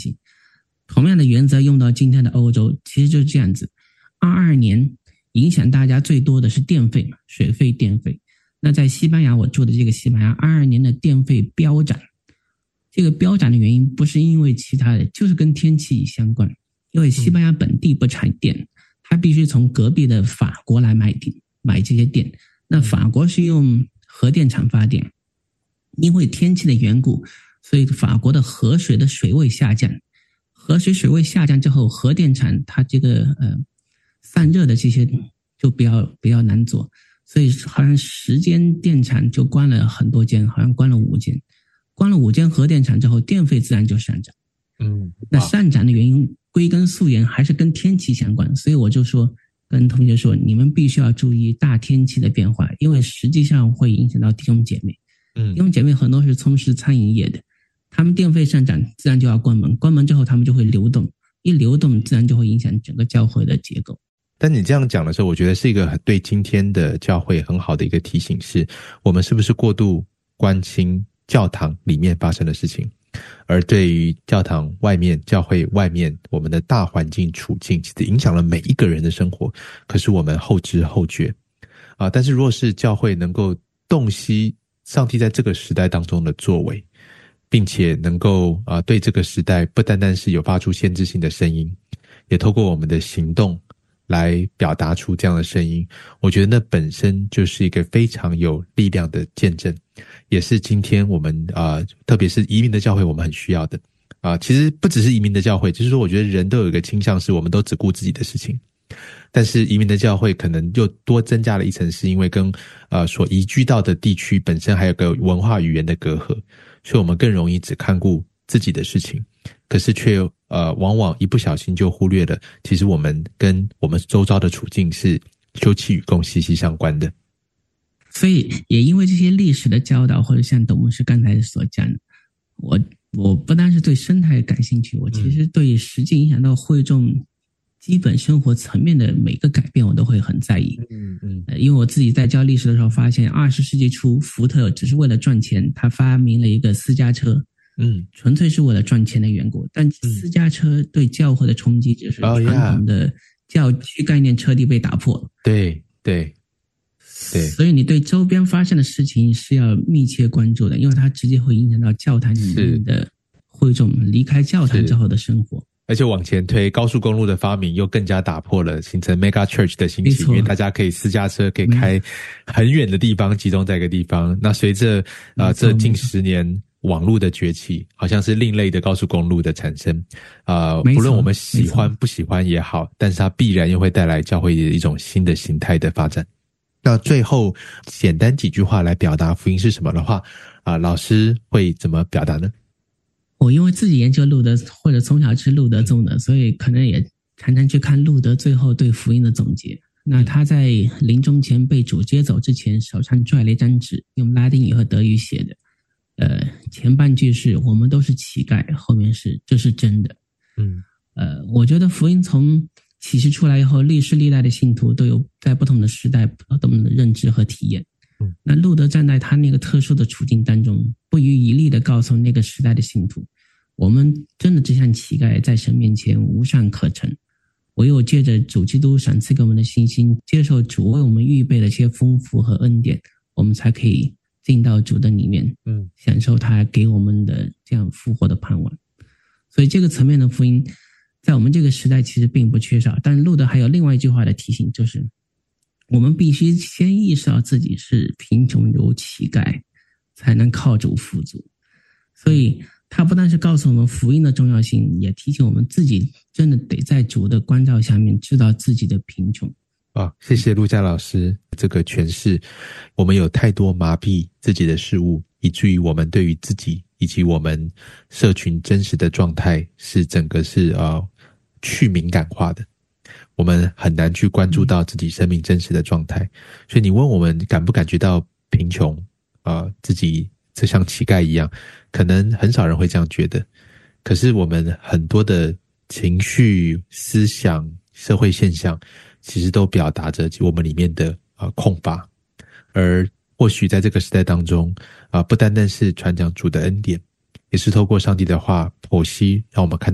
系。同样的原则用到今天的欧洲，其实就是这样子。22年影响大家最多的是电费嘛，水费、电费。那在西班牙，我住的这个西班牙，22年的电费飙涨。这个飙涨的原因不是因为其他的，就是跟天气相关。因为西班牙本地不产电，它必须从隔壁的法国来买这些电。那法国是用核电厂发电，因为天气的缘故，所以法国的河水的水位下降。河水位下降之后，核电厂它这个散热的这些就比较难做，所以好像10间电厂就关了很多间，好像关了5间。关了5间核电厂之后，电费自然就上涨。那上涨的原因归根溯源还是跟天气相关，所以我就说跟同学说，你们必须要注意大天气的变化，因为实际上会影响到弟兄姐妹。弟兄姐妹很多是从事餐饮业的，他们电费上涨，自然就要关门，关门之后他们就会流动，一流动自然就会影响整个教会的结构。 但你这样讲的时候，我觉得是一个对今天的教会很好的一个提醒，是我们是不是过度关心教堂里面发生的事情，而对于教堂外面、教会外面我们的大环境处境，其实影响了每一个人的生活，可是我们后知后觉但是如果是教会能够洞悉上帝在这个时代当中的作为，并且能够对这个时代不单单是有发出先知性的声音，也透过我们的行动来表达出这样的声音，我觉得那本身就是一个非常有力量的见证，也是今天我们特别是移民的教会我们很需要的其实不只是移民的教会，就是说我觉得人都有一个倾向是我们都只顾自己的事情，但是移民的教会可能又多增加了一层，是因为跟所移居到的地区本身还有个文化语言的隔阂，所以我们更容易只看顾自己的事情，可是却往往一不小心就忽略了其实我们跟我们周遭的处境是休戚与共息息相关的。 所以也因为这些历史的教导，或者像董牧师刚才所讲的，我不单是对生态感兴趣，我其实对实际影响到会众基本生活层面的每个改变我都会很在意。因为我自己在教历史的时候发现20世纪初福特只是为了赚钱，他发明了一个私家车，纯粹是为了赚钱的缘故，但私家车对教会的冲击只是传统的教区概念彻底被打破了。 对， 所以你对周边发生的事情是要密切关注的，因为它直接会影响到教堂里面的会众离开教堂之后的生活。 而且往前推，高速公路的发明又更加打破了形成 mega church 的兴起，因为大家可以私家车可以开很远的地方，集中在一个地方。那随着这近10年网络的崛起，好像是另类的高速公路的产生不论我们喜欢不喜欢也好，但是它必然又会带来教会的一种新的形态的发展。那最后简单几句话来表达福音是什么的话老师会怎么表达呢？ 我因为自己研究路德，或者从小吃路德宗的，所以可能也常常去看路德最后对福音的总结。那他在临终前被主接走之前，手上拽了一张纸，用拉丁语和德语写的前半句是我们都是乞丐，后面是这是真的。我觉得福音从启示出来以后，历世历代的信徒都有在不同的时代不同的认知和体验。那路德站在他那个特殊的处境当中，不遗余力地告诉那个时代的信徒，我们真的只像乞丐，在神面前无善可陈，唯有借着主基督赏赐给我们的信心，接受主为我们预备的一些丰富和恩典，我们才可以进到主的里面，享受他给我们的这样复活的盼望。所以这个层面的福音在我们这个时代其实并不缺少。但路德还有另外一句话的提醒，就是我们必须先意识到自己是贫穷如乞丐，才能靠主富足。所以他不但是告诉我们福音的重要性，也提醒我们自己真的得在主的光照下面知道自己的贫穷。 谢谢陆家老师这个诠释。我们有太多麻痹自己的事物，以至于我们对于自己以及我们社群真实的状态是整个是去敏感化的，我们很难去关注到自己生命真实的状态。所以你问我们感不感觉到贫穷自己就像乞丐一样，可能很少人会这样觉得。可是我们很多的情绪、思想、社会现象其实都表达着我们里面的空乏。而或许在这个时代当中不单单是传讲主的恩典，也是透过上帝的话剖析，让我们看